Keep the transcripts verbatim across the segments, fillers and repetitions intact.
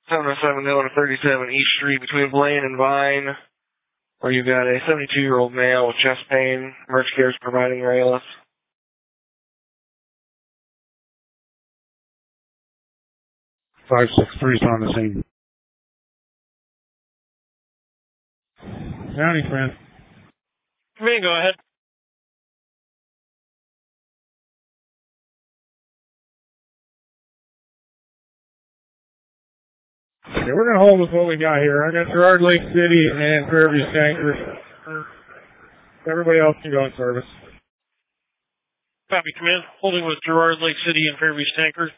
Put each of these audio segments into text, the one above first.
seven oh seven to thirty-seven East Street between Blaine and Vine, where you've got a seventy-two-year-old male with chest pain. Emergency care is providing your A L S. five six three is on the scene. County, friend. Me, go ahead. Okay, we're going to hold with what we got here. I got Gerard Lake City and Fairview Tankers. Everybody else can go in service. Copy, command. Holding with Gerard Lake City and Fairview Tankers.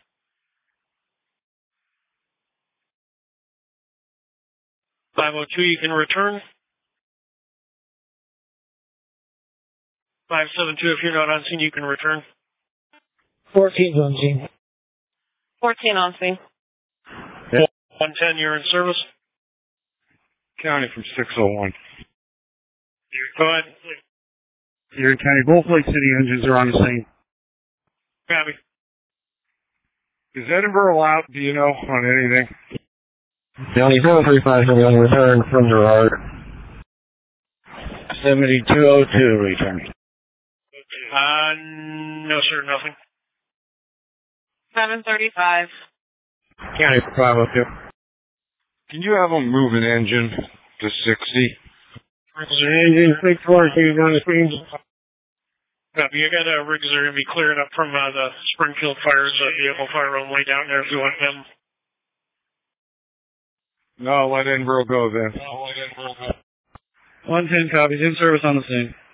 five oh two, you can return. five seven two, if you're not on scene, you can return. fourteen's on scene. fourteen on scene. Yeah. one ten, you're in service. County from six oh one. Go ahead. You're in County. Both Lake City engines are on the scene. Copy. Is Edinburgh out, do you know, on anything? County zero three five will be on return from Gerard. seventy-two oh two returning. Uh, no, sir, nothing. seven thirty-five. County for five oh two. Can you have them move an engine to sixty? Engine six four two on the screen. Copy. You got uh, rigs that are going to be clearing up from uh, the Springfield fires, uh, vehicle fire only down there if you want them. No, let Edinburgh go then. No, let Edinburgh go. one ten copies, in service on the scene.